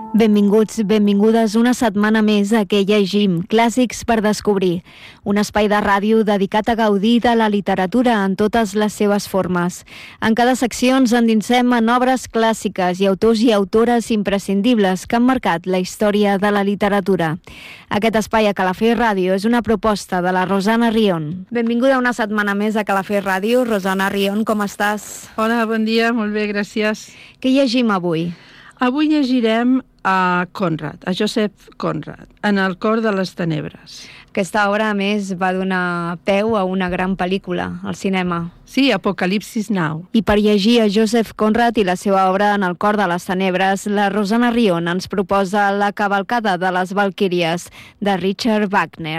Benvinguts, benvingudes una setmana més a Què llegim, clàssics per descobrir. Un espai de ràdio dedicat a gaudir de la literatura en totes les seves formes. En cada secció ens endinsem en obres clàssiques i autors i autores imprescindibles que han marcat la història de la literatura. Aquest espai a Calafell Ràdio és una proposta de la Rosana Rion. Benvinguda una setmana més a Calafell Ràdio. Rosana Rion, com estàs? Hola, bon dia, molt bé, gràcies. Què llegim avui? Avui llegirem a Conrad, a Joseph Conrad, En el cor de les tenebres. Aquesta obra, a més, va donar peu a una gran pel·lícula al cinema. Sí, Apocalipsis Now. I per llegir a Joseph Conrad i la seva obra En el cor de les tenebres, la Rosana Rion ens proposa La cavalcada de les Valquíries, de Richard Wagner.